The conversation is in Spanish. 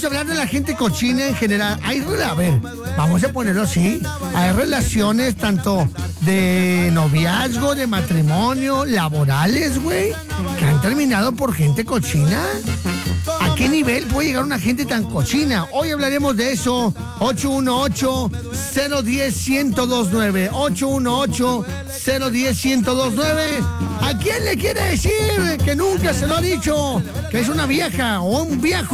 hablar de la gente cochina en general. A ver, vamos a ponerlo así. Hay relaciones tanto de noviazgo, de matrimonio, laborales, güey, que han terminado por gente cochina. ¿A qué nivel puede llegar una gente tan cochina? Hoy hablaremos de eso. 818-010-1029. 818-010-1029. ¿A quién le quiere decir que nunca se lo ha dicho? Que es una vieja o un viejo